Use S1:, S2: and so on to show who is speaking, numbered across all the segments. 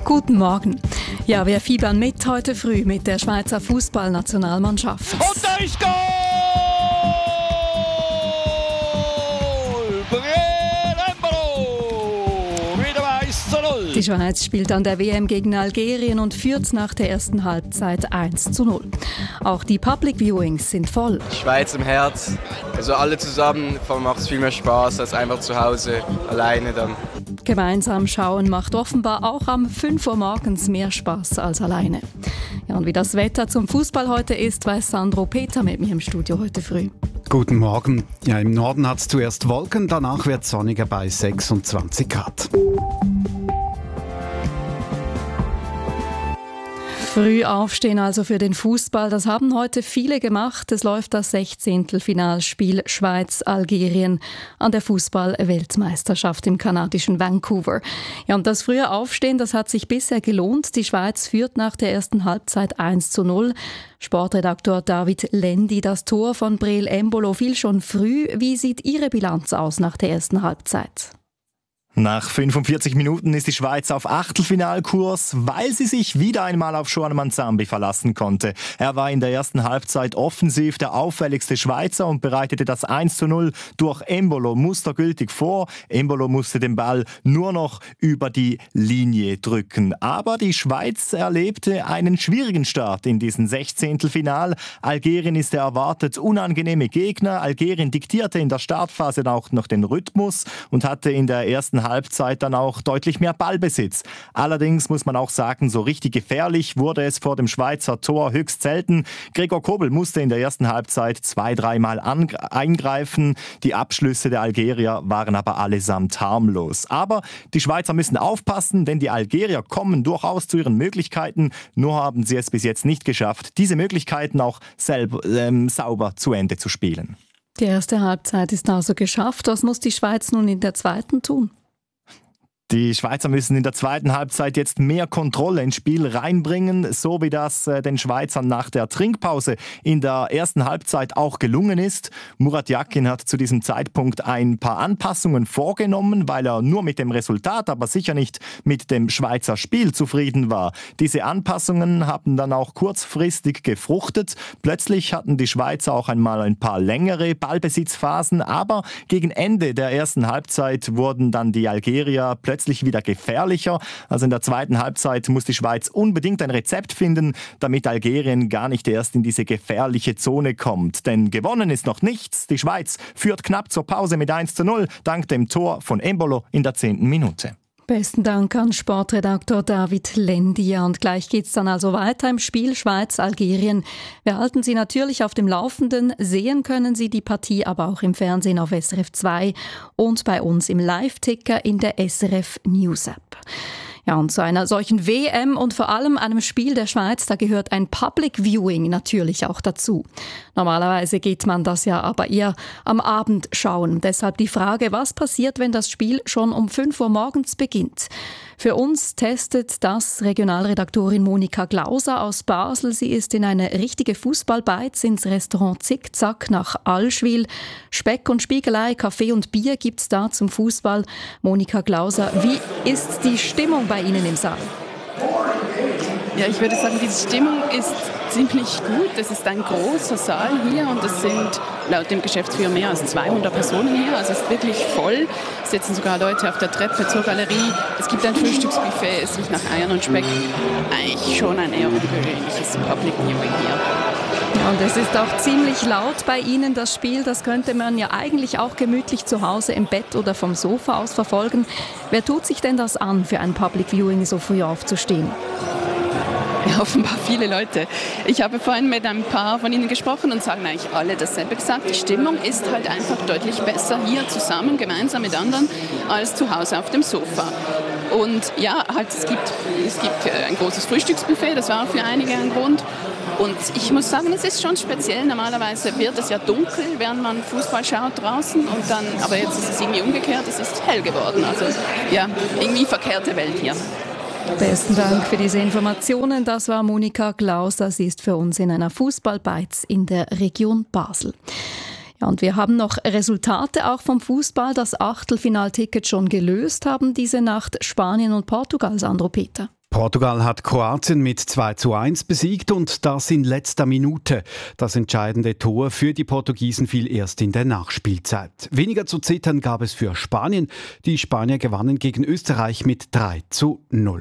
S1: Guten Morgen. Ja, wir fiebern mit heute früh mit der Schweizer Fußballnationalmannschaft.
S2: Und da ist Goal! Wieder 1:0.
S1: Die Schweiz spielt an der WM gegen Algerien und führt nach der ersten Halbzeit 1:0. Auch die Public Viewings sind voll.
S3: Schweiz im Herz, also alle zusammen, macht es viel mehr Spaß als einfach zu Hause alleine dann.
S1: Gemeinsam schauen macht offenbar auch am 5 Uhr morgens mehr Spaß als alleine. Ja, und wie das Wetter zum Fußball heute ist, weiß Sandro Peter mit mir im Studio heute früh.
S4: Guten Morgen. Ja, im Norden hat es zuerst Wolken, danach wird es sonniger bei 26 Grad.
S1: Früh aufstehen also für den Fußball, das haben heute viele gemacht. Es läuft das 16. Finalspiel Schweiz-Algerien an der Fußball-Weltmeisterschaft im kanadischen Vancouver. Ja, und das frühe Aufstehen, das hat sich bisher gelohnt. Die Schweiz führt nach der ersten Halbzeit 1:0. Sportredaktor David Lendi, das Tor von Breel Embolo fiel schon früh. Wie sieht Ihre Bilanz aus nach der ersten Halbzeit?
S5: Nach 45 Minuten ist die Schweiz auf Achtelfinalkurs, weil sie sich wieder einmal auf Shoan Manzambi verlassen konnte. Er war in der ersten Halbzeit offensiv der auffälligste Schweizer und bereitete das 1:0 durch Embolo mustergültig vor. Embolo musste den Ball nur noch über die Linie drücken. Aber die Schweiz erlebte einen schwierigen Start in diesem 16. Final. Algerien ist der erwartet unangenehme Gegner. Algerien diktierte in der Startphase auch noch den Rhythmus und hatte in der ersten Halbzeit dann auch deutlich mehr Ballbesitz. Allerdings muss man auch sagen, so richtig gefährlich wurde es vor dem Schweizer Tor höchst selten. Gregor Kobel musste in der ersten Halbzeit 2-3 Mal eingreifen. Die Abschlüsse der Algerier waren aber allesamt harmlos. Aber die Schweizer müssen aufpassen, denn die Algerier kommen durchaus zu ihren Möglichkeiten. Nur haben sie es bis jetzt nicht geschafft, diese Möglichkeiten auch sauber zu Ende zu spielen.
S1: Die erste Halbzeit ist also geschafft. Was muss die Schweiz nun in der zweiten tun?
S5: Die Schweizer müssen in der zweiten Halbzeit jetzt mehr Kontrolle ins Spiel reinbringen, so wie das den Schweizern nach der Trinkpause in der ersten Halbzeit auch gelungen ist. Murat Yakin hat zu diesem Zeitpunkt ein paar Anpassungen vorgenommen, weil er nur mit dem Resultat, aber sicher nicht mit dem Schweizer Spiel zufrieden war. Diese Anpassungen haben dann auch kurzfristig gefruchtet. Plötzlich hatten die Schweizer auch einmal ein paar längere Ballbesitzphasen, aber gegen Ende der ersten Halbzeit wurden dann die Algerier plötzlich wieder gefährlicher. Also in der zweiten Halbzeit muss die Schweiz unbedingt ein Rezept finden, damit Algerien gar nicht erst in diese gefährliche Zone kommt. Denn gewonnen ist noch nichts. Die Schweiz führt knapp zur Pause mit 1:0 dank dem Tor von Embolo in der 10. Minute.
S1: Besten Dank an Sportredaktor David Lendi. Und gleich geht's dann also weiter im Spiel Schweiz-Algerien. Wir halten Sie natürlich auf dem Laufenden. Sehen können Sie die Partie aber auch im Fernsehen auf SRF 2 und bei uns im Live-Ticker in der SRF News App. Ja, und zu einer solchen WM und vor allem einem Spiel der Schweiz, da gehört ein Public Viewing natürlich auch dazu. Normalerweise geht man das ja aber eher am Abend schauen. Deshalb die Frage, was passiert, wenn das Spiel schon um 5 Uhr morgens beginnt? Für uns testet das Regionalredaktorin Monika Glauser aus Basel. Sie ist in eine richtige Fußballbeiz ins Restaurant Zickzack nach Allschwil. Speck und Spiegelei, Kaffee und Bier gibt's da zum Fußball. Monika Glauser, wie ist die Stimmung bei Ihnen im Saal?
S6: Ja, ich würde sagen, die Stimmung ist ziemlich gut. Es ist ein großer Saal hier und es sind laut dem Geschäftsführer mehr als 200 Personen hier. Also es ist wirklich voll. Es sitzen sogar Leute auf der Treppe zur Galerie. Es gibt ein Frühstücksbuffet. Es riecht nach Eiern und Speck. Eigentlich schon ein eher ungewöhnliches Public Viewing hier.
S1: Und es ist auch ziemlich laut bei Ihnen, das Spiel. Das könnte man ja eigentlich auch gemütlich zu Hause im Bett oder vom Sofa aus verfolgen. Wer tut sich denn das an, für ein Public Viewing so früh aufzustehen?
S6: Ja, offenbar viele Leute. Ich habe vorhin mit ein paar von ihnen gesprochen und sagen eigentlich alle dasselbe gesagt. Die Stimmung ist halt einfach deutlich besser hier zusammen, gemeinsam mit anderen, als zu Hause auf dem Sofa. Und ja, halt, es gibt ein großes Frühstücksbuffet, das war auch für einige ein Grund. Und ich muss sagen, es ist schon speziell. Normalerweise wird es ja dunkel, während man Fußball schaut draußen. Und dann, aber jetzt ist es irgendwie umgekehrt, es ist hell geworden. Also ja, irgendwie verkehrte Welt hier.
S1: Besten Dank für diese Informationen. Das war Monika Glauser. Sie ist für uns in einer Fußballbeiz in der Region Basel. Ja, und wir haben noch Resultate auch vom Fußball. Das Achtelfinalticket schon gelöst haben diese Nacht Spanien und Portugal, Sandro Peter.
S4: Portugal hat Kroatien mit 2:1 besiegt und das in letzter Minute. Das entscheidende Tor für die Portugiesen fiel erst in der Nachspielzeit. Weniger zu zittern gab es für Spanien. Die Spanier gewannen gegen Österreich mit 3:0.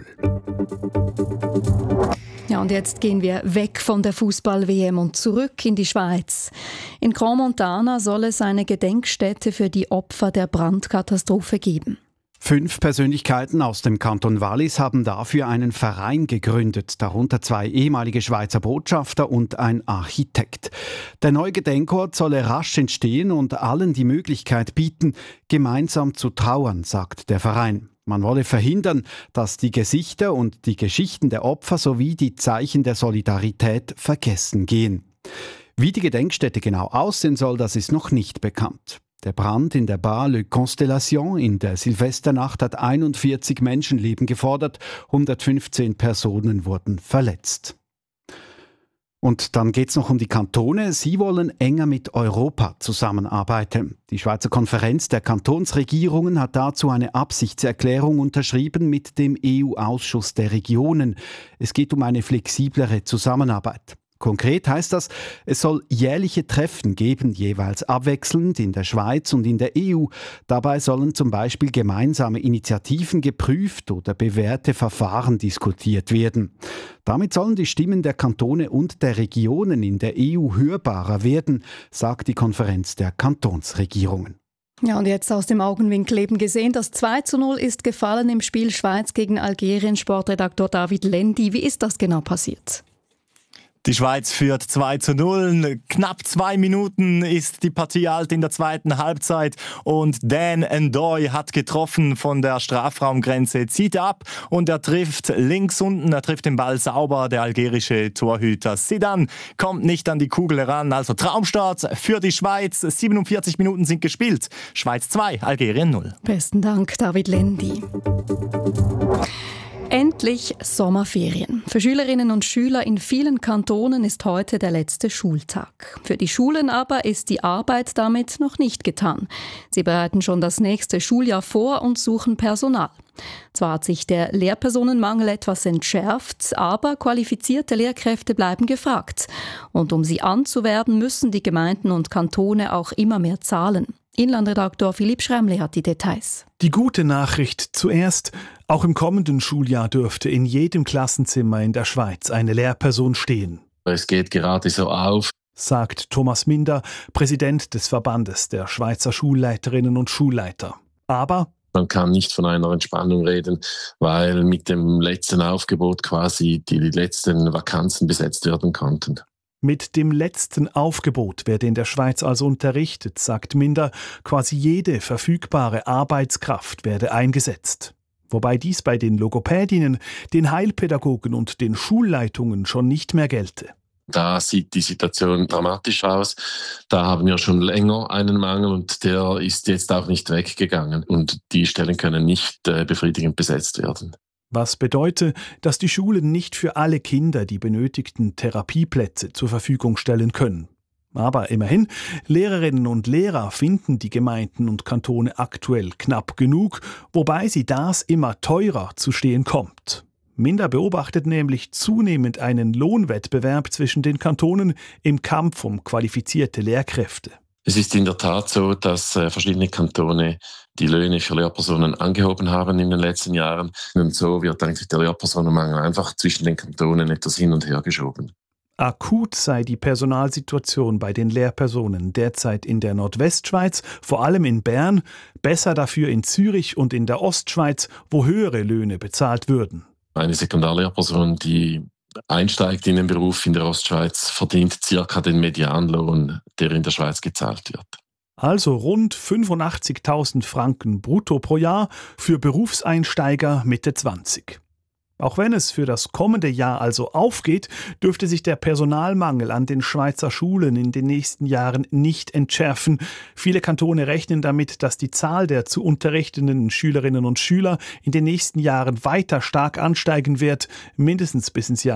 S1: Ja, und jetzt gehen wir weg von der Fußball-WM und zurück in die Schweiz. In Crans-Montana soll es eine Gedenkstätte für die Opfer der Brandkatastrophe geben.
S4: 5 Persönlichkeiten aus dem Kanton Wallis haben dafür einen Verein gegründet, darunter 2 ehemalige Schweizer Botschafter und ein Architekt. Der neue Gedenkort solle rasch entstehen und allen die Möglichkeit bieten, gemeinsam zu trauern, sagt der Verein. Man wolle verhindern, dass die Gesichter und die Geschichten der Opfer sowie die Zeichen der Solidarität vergessen gehen. Wie die Gedenkstätte genau aussehen soll, das ist noch nicht bekannt. Der Brand in der Bar Le Constellation in der Silvesternacht hat 41 Menschenleben gefordert, 115 Personen wurden verletzt. Und dann geht es noch um die Kantone. Sie wollen enger mit Europa zusammenarbeiten. Die Schweizer Konferenz der Kantonsregierungen hat dazu eine Absichtserklärung unterschrieben mit dem EU-Ausschuss der Regionen. Es geht um eine flexiblere Zusammenarbeit. Konkret heißt das, es soll jährliche Treffen geben, jeweils abwechselnd in der Schweiz und in der EU. Dabei sollen zum Beispiel gemeinsame Initiativen geprüft oder bewährte Verfahren diskutiert werden. Damit sollen die Stimmen der Kantone und der Regionen in der EU hörbarer werden, sagt die Konferenz der Kantonsregierungen.
S1: Ja, und jetzt aus dem Augenwinkel eben gesehen, das 2:0 ist gefallen im Spiel Schweiz gegen Algerien. Sportredaktor David Lendi, wie ist das genau passiert?
S5: Die Schweiz führt 2:0. Knapp 2 Minuten ist die Partie alt in der zweiten Halbzeit. Und Dan Ndoye hat getroffen von der Strafraumgrenze, zieht ab und er trifft links unten. Er trifft den Ball sauber, der algerische Torhüter Zidane kommt nicht an die Kugel heran. Also Traumstart für die Schweiz. 47 Minuten sind gespielt. Schweiz 2, Algerien 0.
S1: Besten Dank, David Lendi. Endlich Sommerferien. Für Schülerinnen und Schüler in vielen Kantonen ist heute der letzte Schultag. Für die Schulen aber ist die Arbeit damit noch nicht getan. Sie bereiten schon das nächste Schuljahr vor und suchen Personal. Zwar hat sich der Lehrpersonenmangel etwas entschärft, aber qualifizierte Lehrkräfte bleiben gefragt. Und um sie anzuwerben, müssen die Gemeinden und Kantone auch immer mehr zahlen. Inlandredaktor Philipp Schremli hat die Details.
S7: Die gute Nachricht zuerst. Auch im kommenden Schuljahr dürfte in jedem Klassenzimmer in der Schweiz eine Lehrperson stehen.
S8: Es geht gerade so auf,
S7: sagt Thomas Minder, Präsident des Verbandes der Schweizer Schulleiterinnen und Schulleiter. Aber
S8: man kann nicht von einer Entspannung reden, weil mit dem letzten Aufgebot quasi die letzten Vakanzen besetzt werden konnten.
S7: Mit dem letzten Aufgebot werde in der Schweiz also unterrichtet, sagt Minder. Quasi jede verfügbare Arbeitskraft werde eingesetzt. Wobei dies bei den Logopädinnen, den Heilpädagogen und den Schulleitungen schon nicht mehr gelte.
S8: Da sieht die Situation dramatisch aus. Da haben wir schon länger einen Mangel und der ist jetzt auch nicht weggegangen. Und die Stellen können nicht befriedigend besetzt werden.
S7: Was bedeutet, dass die Schulen nicht für alle Kinder die benötigten Therapieplätze zur Verfügung stellen können. Aber immerhin, Lehrerinnen und Lehrer finden die Gemeinden und Kantone aktuell knapp genug, wobei sie das immer teurer zu stehen kommt. Minder beobachtet nämlich zunehmend einen Lohnwettbewerb zwischen den Kantonen im Kampf um qualifizierte Lehrkräfte.
S8: Es ist in der Tat so, dass verschiedene Kantone die Löhne für Lehrpersonen angehoben haben in den letzten Jahren. Und so wird eigentlich der Lehrpersonenmangel einfach zwischen den Kantonen etwas hin und her geschoben.
S7: Akut sei die Personalsituation bei den Lehrpersonen derzeit in der Nordwestschweiz, vor allem in Bern, besser dafür in Zürich und in der Ostschweiz, wo höhere Löhne bezahlt würden.
S8: Eine Sekundarlehrperson, die einsteigt in den Beruf in der Ostschweiz, verdient circa den Medianlohn, der in der Schweiz gezahlt wird.
S7: Also rund 85.000 Franken brutto pro Jahr für Berufseinsteiger Mitte 20. Auch wenn es für das kommende Jahr also aufgeht, dürfte sich der Personalmangel an den Schweizer Schulen in den nächsten Jahren nicht entschärfen. Viele Kantone rechnen damit, dass die Zahl der zu unterrichtenden Schülerinnen und Schüler in den nächsten Jahren weiter stark ansteigen wird, mindestens bis ins Jahr